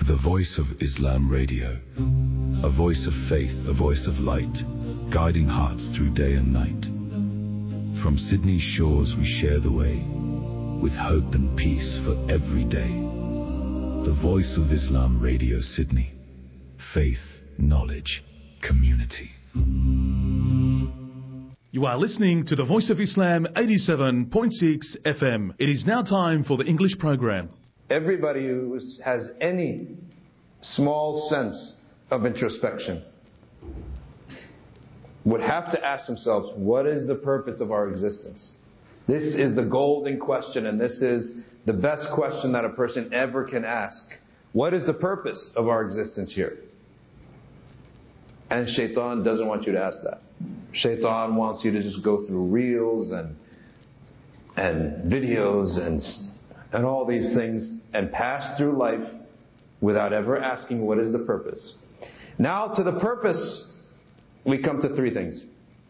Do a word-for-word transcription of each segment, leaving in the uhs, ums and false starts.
The Voice of Islam Radio. A voice of faith, a voice of light, guiding hearts through day and night. From Sydney's shores we share the way, with hope and peace for every day. The Voice of Islam Radio Sydney. Faith, knowledge, community. You are listening to the Voice of Islam eighty-seven point six F M. It is now time for the English program. Everybody who has any small sense of introspection would have to ask themselves, what is the purpose of our existence? This is the golden question, and this is the best question that a person ever can ask. What is the purpose of our existence here? And Shaitan doesn't want you to ask that. Shaitan wants you to just go through reels and and videos and and all these things and pass through life without ever asking what is the purpose. Now to the purpose, we come to three things.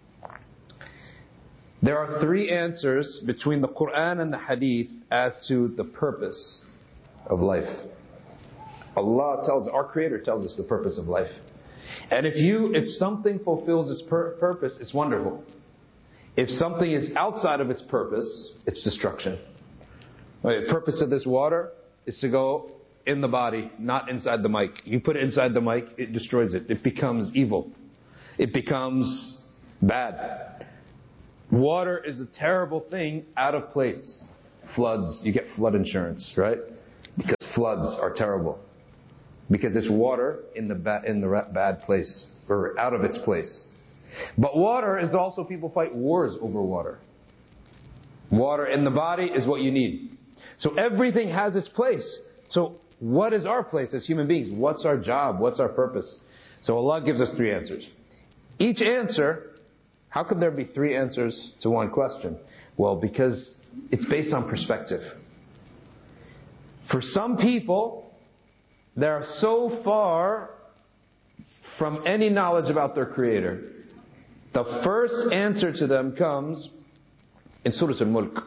There are three answers between the Quran and the Hadith as to the purpose of life. Allah tells, our Creator tells us the purpose of life. And if you, if something fulfills its pur- purpose, it's wonderful. If something is outside of its purpose, it's destruction. The purpose of this water is to go in the body, not inside the mic. You put it inside the mic, it destroys it. It becomes evil. It becomes bad. Water is a terrible thing out of place. Floods, you get flood insurance, right? Because floods are terrible. Because it's water in the ba- in the bad place, or out of its place. But water is also, people fight wars over water. Water in the body is what you need. So everything has its place. So what is our place as human beings? What's our job? What's our purpose? So Allah gives us three answers. Each answer, how could there be three answers to one question? Well, because it's based on perspective. For some people, they are so far from any knowledge about their Creator. The first answer to them comes in Surah Al-Mulk.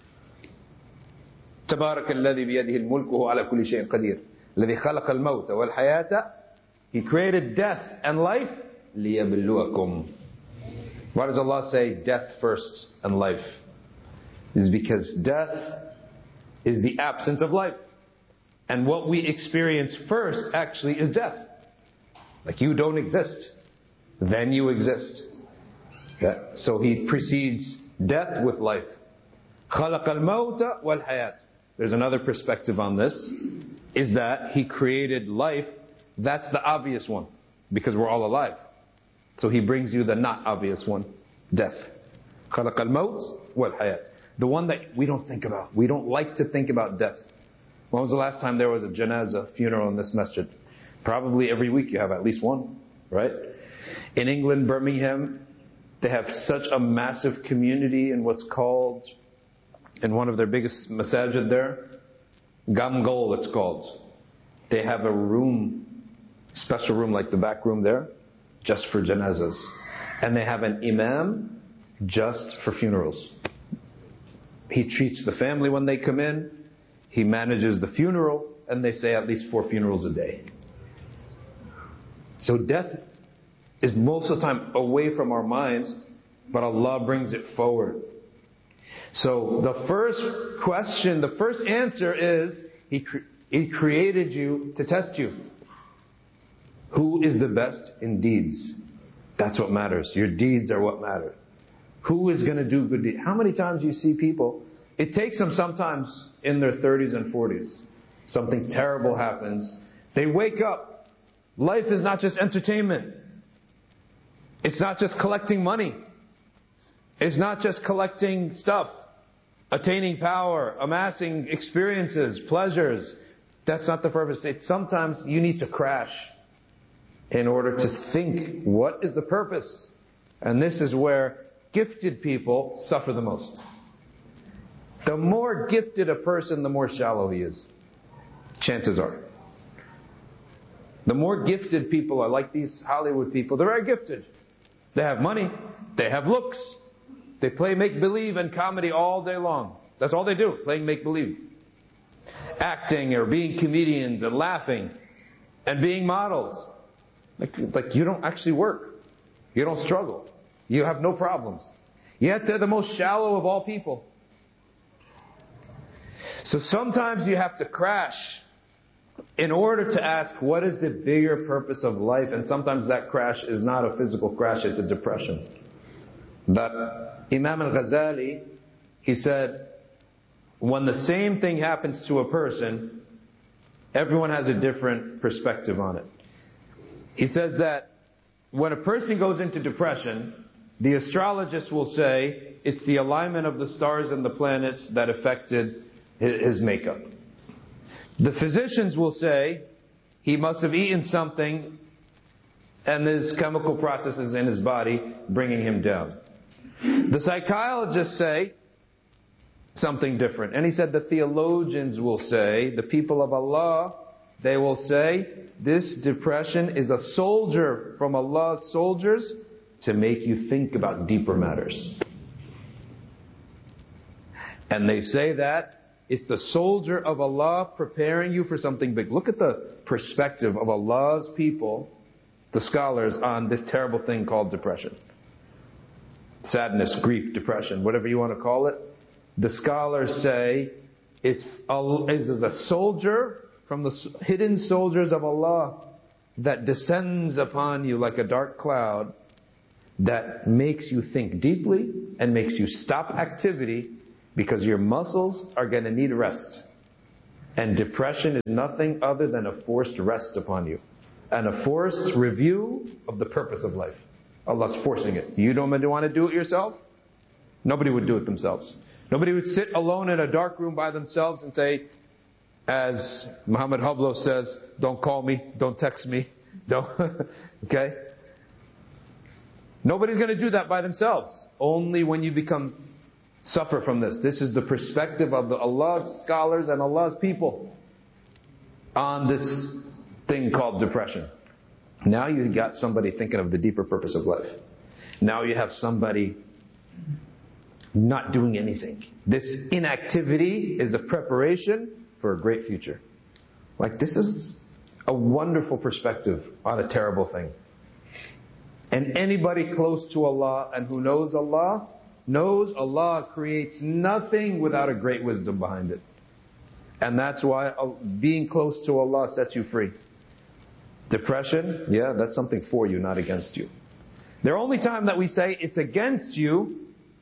تبارك الذي بيده الملك وهو على كل شيء قدير الذي خلق الموت والحياة. He created death and life ليبلوكم. Why does Allah say death first and life? It is because death is the absence of life. And what we experience first actually is death. Like you don't exist, then you exist. Yeah. So He precedes death with life. خلق الموت والحياة. There's another perspective on this, is that He created life. That's the obvious one, because we're all alive. So He brings you the not obvious one, death. خلق الموت والحياة. The one that we don't think about. We don't like to think about death. When was the last time there was a janazah, funeral in this masjid? Probably every week you have at least one, right? In England, Birmingham, they have such a massive community in what's called, in one of their biggest masajid there, Gamgol it's called. They have a room, special room like the back room there, just for janazas. And they have an imam just for funerals. He treats the family when they come in, he manages the funeral, and they say at least four funerals a day. So death is most of the time away from our minds, but Allah brings it forward. So the first question, the first answer is, He, cre- he created you to test you. Who is the best in deeds? That's what matters. Your deeds are what matter. Who is going to do good deeds? How many times do you see people, it takes them sometimes in their thirties and forties. Something terrible happens. They wake up. Life is not just entertainment. It's not just collecting money. It's not just collecting stuff, attaining power, amassing experiences, pleasures. That's not the purpose. It's sometimes you need to crash in order to think, what is the purpose? And this is where gifted people suffer the most. The more gifted a person, the more shallow he is. Chances are. The more gifted people are like these Hollywood people. They're very gifted. They have money. They have looks. They play make-believe and comedy all day long. That's all they do, playing make-believe. Acting or being comedians and laughing. and being models. Like, like you don't actually work. You don't struggle. You have no problems. Yet they're the most shallow of all people. So sometimes you have to crash in order to ask, what is the bigger purpose of life? And sometimes that crash is not a physical crash, it's a depression. But Imam al-Ghazali, he said, when the same thing happens to a person, everyone has a different perspective on it. He says that when a person goes into depression, the astrologist will say it's the alignment of the stars and the planets that affected his makeup. The physicians will say he must have eaten something and there's chemical processes in his body bringing him down. The psychologists say something different. And he said the theologians will say, the people of Allah, they will say, this depression is a soldier from Allah's soldiers to make you think about deeper matters. And they say that it's the soldier of Allah preparing you for something big. Look at the perspective of Allah's people, the scholars, on this terrible thing called depression. Sadness, grief, depression, whatever you want to call it. The scholars say it's a, it's a soldier from the hidden soldiers of Allah that descends upon you like a dark cloud that makes you think deeply and makes you stop activity because your muscles are going to need rest. And depression is nothing other than a forced rest upon you. And a forced review of the purpose of life. Allah's forcing it. You don't want to do it yourself? Nobody would do it themselves. Nobody would sit alone in a dark room by themselves and say, as Muhammad Hablo says, don't call me, don't text me, don't, okay? Nobody's going to do that by themselves. Only when you become, suffer from this. This is the perspective of the Allah's scholars and Allah's people on this thing called depression. Now you've got somebody thinking of the deeper purpose of life. Now you have somebody not doing anything. This inactivity is a preparation for a great future. Like, this is a wonderful perspective on a terrible thing. And anybody close to Allah and who knows Allah, knows Allah creates nothing without a great wisdom behind it. And that's why being close to Allah sets you free. Depression, yeah, that's something for you, not against you. The only time that we say it's against you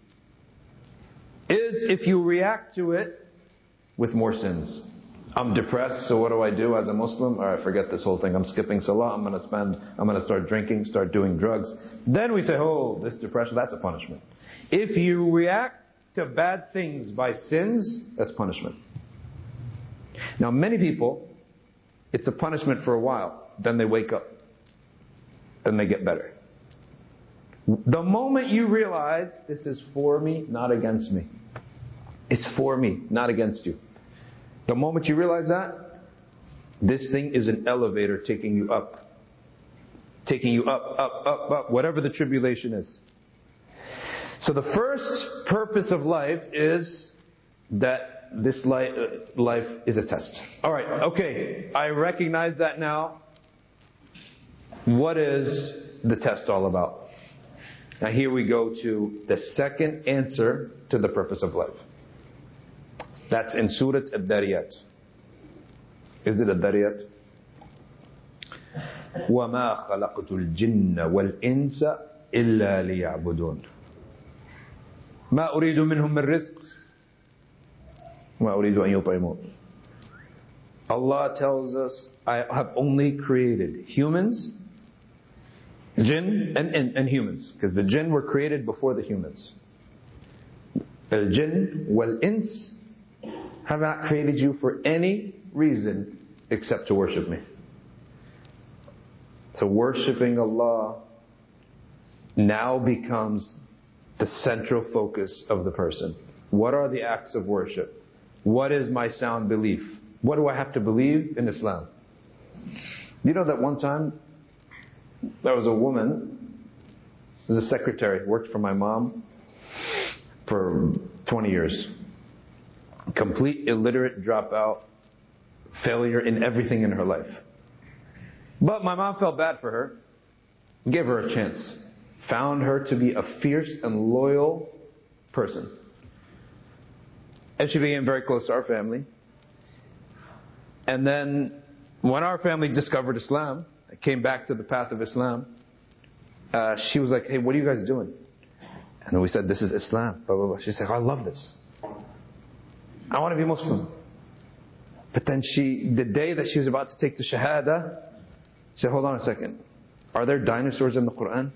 is if you react to it with more sins. I'm depressed, so what do I do as a Muslim? Alright, forget this whole thing. I'm skipping Salah, I'm going to spend, I'm going to start drinking, start doing drugs. Then we say, oh, this depression, that's a punishment. If you react to bad things by sins, that's punishment. Now, many people, it's a punishment for a while. Then they wake up. Then they get better. The moment you realize, this is for me, not against me. It's for me, not against you. The moment you realize that, this thing is an elevator taking you up. Taking you up, up, up, up, whatever the tribulation is. So the first purpose of life is that this life, uh, life is a test. Alright, okay, I recognize that now. What is the test all about? Now here we go to the second answer to the purpose of life. That's in Surah Ad-Dariyat. Is it Ad-Dariyat? وَمَا خَلَقْتُ الْجِنَّ وَالْإِنسَ إِلَّا لِيَعْبُدُونَ مَا أُرِيدُ مِنْهُمْ مِنْ رِزْقٍ وَمَا أُرِيدُ أَنْ يُطْعِمُونَ. Allah tells us, I have only created humans, jinn, and, and, and humans. Because the jinn were created before the humans. Al-jinn wal-ins have not created you for any reason except to worship me. So worshipping Allah now becomes the central focus of the person. What are the acts of worship? What is my sound belief? What do I have to believe in Islam? You know that one time there was a woman, was a secretary, worked for my mom for twenty years. Complete illiterate dropout, failure in everything in her life. But my mom felt bad for her. Gave her a chance. Found her to be a fierce and loyal person. And she became very close to our family. And then when our family discovered Islam, came back to the path of Islam, uh, she was like, hey, what are you guys doing? And then we said, this is Islam. Blah, blah, blah. She said, I love this. I want to be Muslim. But then she, the day that she was about to take the Shahada, she said, hold on a second. Are there dinosaurs in the Quran?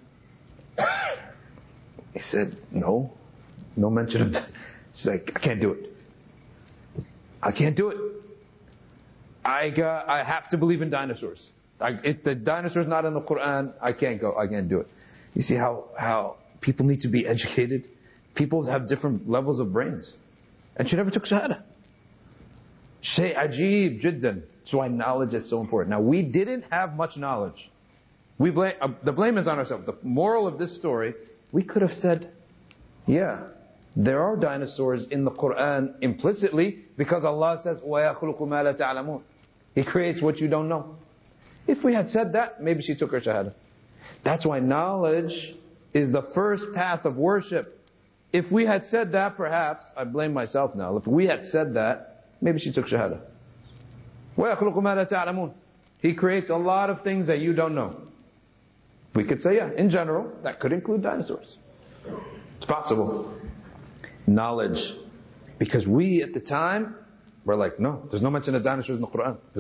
He said, no. No mention of that. She's like, I can't do it. I can't do it. I got, I have to believe in dinosaurs. I, if the dinosaur's not in the Quran, I can't go. I can't do it. You see how, how people need to be educated? People have different levels of brains. And she never took Shahada. Shay ajib jiddan. That's why knowledge is so important. Now, we didn't have much knowledge. We blame, uh, the blame is on ourselves. The moral of this story, we could have said, yeah, there are dinosaurs in the Quran implicitly because Allah says, وَيَخْلُقُ مَا لَا تَعْلَمُونَ. He creates what you don't know. If we had said that, maybe she took her Shahada. That's why knowledge is the first path of worship. If we had said that, perhaps, I blame myself now, if we had said that, maybe she took Shahada. وَيَخْلُقُ مَا لَا تَعْلَمُونَ. He creates a lot of things that you don't know. We could say, yeah, in general, that could include dinosaurs. It's possible. Knowledge. Because we, at the time, were like, no, there's no mention of dinosaurs in the Quran. There's